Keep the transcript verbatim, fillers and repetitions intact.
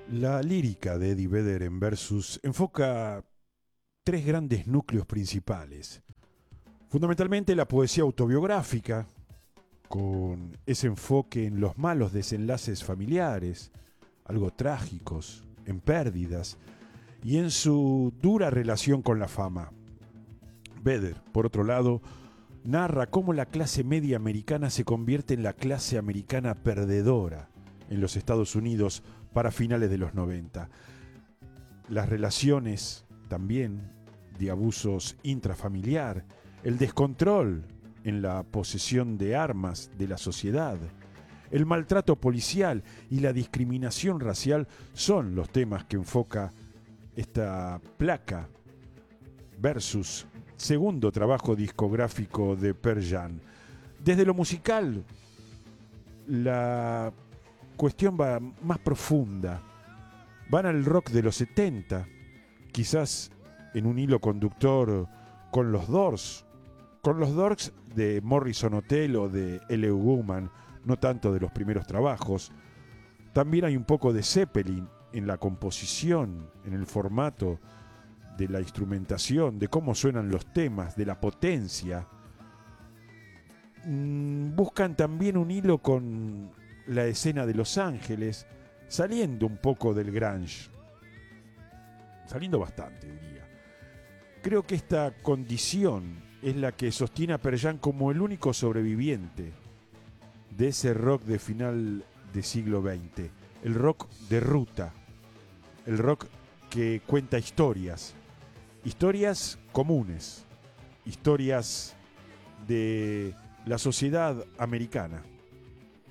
La lírica de Eddie Vedder en Versus enfoca tres grandes núcleos principales. Fundamentalmente la poesía autobiográfica, con ese enfoque en los malos desenlaces familiares, algo trágicos, en pérdidas, y en su dura relación con la fama. Vedder, por otro lado, narra cómo la clase media americana se convierte en la clase americana perdedora en los Estados Unidos para finales de los noventa. Las relaciones también de abusos intrafamiliar, el descontrol en la posesión de armas de la sociedad, el maltrato policial y la discriminación racial son los temas que enfoca esta placa Versus, segundo trabajo discográfico de Pearl Jam. Desde lo musical, la cuestión va más profunda. Van al rock de los setenta, quizás en un hilo conductor con los Doors, con los Doors de Morrison Hotel o de L. Woman, no tanto de los primeros trabajos. También hay un poco de Zeppelin en la composición, en el formato de la instrumentación, de cómo suenan los temas, de la potencia. Mm, buscan también un hilo con la escena de Los Ángeles, saliendo un poco del grunge, saliendo bastante, diría. Creo que esta condición es la que sostiene a Pearl Jam como el único sobreviviente de ese rock de final de siglo veinte, el rock de ruta, el rock que cuenta historias, historias comunes, historias de la sociedad americana.